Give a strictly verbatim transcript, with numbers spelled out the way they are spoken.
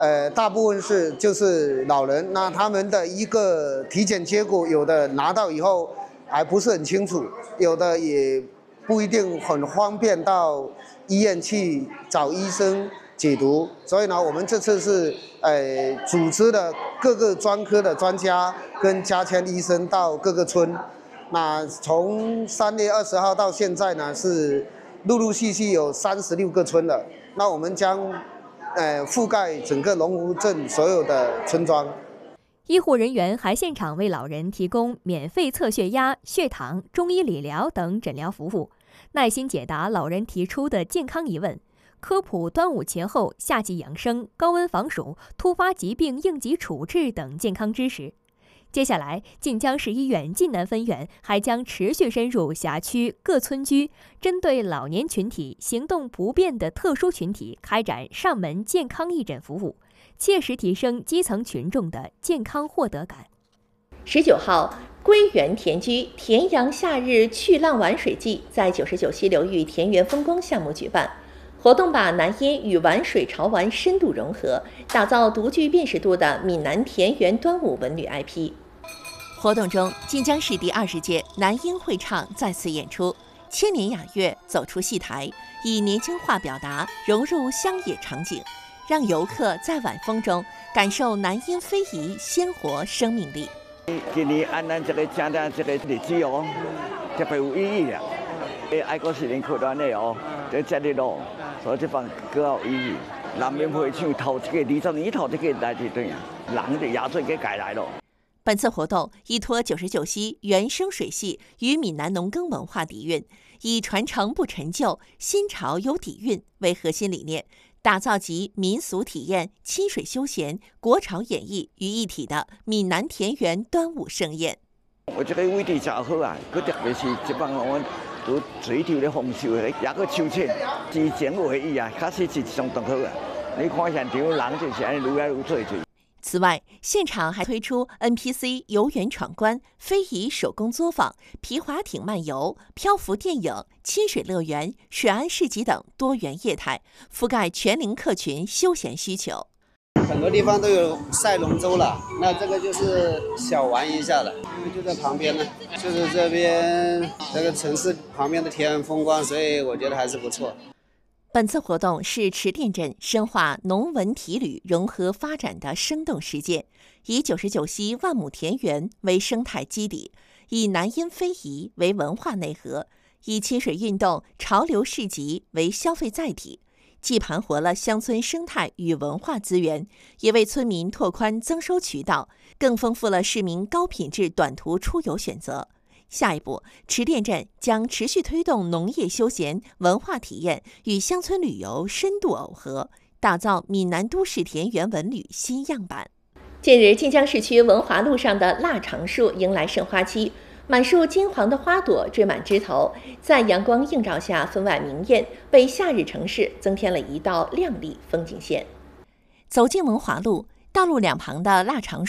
呃，大部分是就是老人，那他们的一个体检结果，有的拿到以后还不是很清楚，有的也不一定很方便到医院去找医生解读。所以呢，我们这次是呃组织了各个专科的专家跟家签医生到各个村。那从三月二十号到现在呢，是陆陆续续有三十六个村了。那我们将呃，覆盖整个龙湖镇所有的村庄。 医护人员还现场为老人提供免费测血压、血糖、中医理疗等诊疗服务，耐心解答老人提出的健康疑问，科普端午前后夏季养生、高温防暑、突发疾病应急处置等健康知识。接下来，晋江市医院晋南分院还将持续深入辖区各村居，针对老年群体、行动不便的特殊群体开展上门健康义诊服务，切实提升基层群众的健康获得感。 十九号，归园田居田阳夏日去浪玩水季在九十九溪流域田园风光项目举办。活动把南音与玩水潮玩深度融合，打造独具辨识度的闽南田园端午文旅 I P。活动中，晋江市第二十届南音会唱再次演出，千年雅乐走出戏台，以年轻化表达融入乡野场景，让游客在晚风中感受南音非遗鲜活生命力。 今年按咱这个正正这个日子哦，特别有意义啊！爱国是人口端的哦，在这里咯，所以这方更有意义。南音会唱头这个二十年头这个来的对呀，人的压岁给改来了。 本次活动依托九十九溪原生水系与闽南农耕文化底蕴，以传承不陈旧、新潮有底蕴为核心理念，打造集民俗体验、亲水休闲、国潮演绎于一体的闽南田园端午盛宴。 我这个位置真好啊，佮特别是这帮我们都追求的丰收的，也个秋千，之前有回忆啊，确实是相当好啊。你看现场人就是安尼愈来愈多多。 此外，现场还推出 N P C 游园闯关、非遗手工作坊、皮划艇漫游、漂浮电影、亲水乐园、水岸市集等多元业态，覆盖全龄客群休闲需求。 很多地方都有赛龙舟了，那这个就是小玩一下了，就在旁边呢，就是这边这个城市旁边的田园风光，所以我觉得还是不错。 本次活动是池店镇深化农文体旅融合发展的生动实践，以九十九溪万亩田园为生态基底，以南音非遗为文化内核，以亲水运动、潮流市集为消费载体，既盘活了乡村生态与文化资源，也为村民拓宽增收渠道，更丰富了市民高品质短途出游选择。下一步，池店镇将持续推动农业休闲、文化体验与乡村旅游深度耦合，打造闽南都市田园文旅新样板。近日，晋江市区文华路上的腊肠树迎来盛花期，满树金黄的花朵缀满枝头，在阳光映照下分外明艳，为夏日城市增添了一道亮丽风景线。走进文华路，道路两旁的腊肠树